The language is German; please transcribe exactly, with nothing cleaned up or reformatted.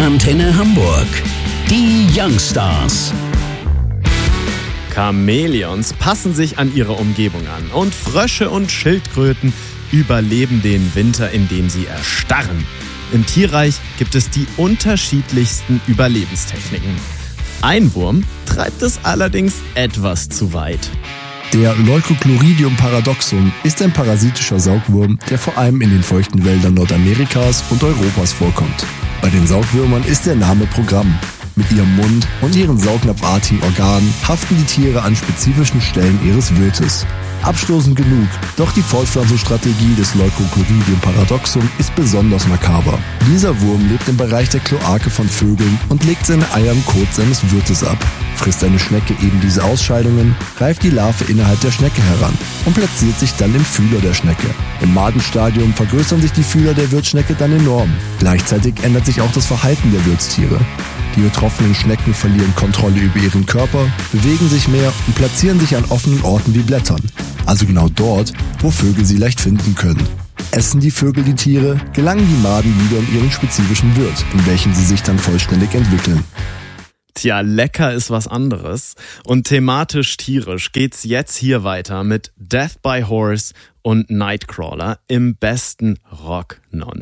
Antenne Hamburg. Die Youngstars. Chamäleons passen sich an ihre Umgebung an und Frösche und Schildkröten überleben den Winter, indem sie erstarren. Im Tierreich gibt es die unterschiedlichsten Überlebenstechniken. Ein Wurm treibt es allerdings etwas zu weit. Der Leucochloridium paradoxum ist ein parasitischer Saugwurm, der vor allem in den feuchten Wäldern Nordamerikas und Europas vorkommt. Bei den Saugwürmern ist der Name Programm. Mit ihrem Mund und ihren saugnapfartigen Organen haften die Tiere an spezifischen Stellen ihres Wirtes. Abstoßend genug, doch die Fortpflanzungsstrategie des Leucochloridium paradoxum ist besonders makaber. Dieser Wurm lebt im Bereich der Kloake von Vögeln und legt seine Eier im Kot seines Wirtes ab. Frisst eine Schnecke eben diese Ausscheidungen, reift die Larve innerhalb der Schnecke heran und platziert sich dann im Fühler der Schnecke. Im Madenstadium vergrößern sich die Fühler der Wirtsschnecke dann enorm. Gleichzeitig ändert sich auch das Verhalten der Wirtstiere. Die betroffenen Schnecken verlieren Kontrolle über ihren Körper, bewegen sich mehr und platzieren sich an offenen Orten wie Blättern. Also genau dort, wo Vögel sie leicht finden können. Essen die Vögel die Tiere, gelangen die Maden wieder in ihren spezifischen Wirt, in welchem sie sich dann vollständig entwickeln. Tja, lecker ist was anderes. Und thematisch tierisch geht's jetzt hier weiter mit Death by Horse und Nightcrawler im besten Rock non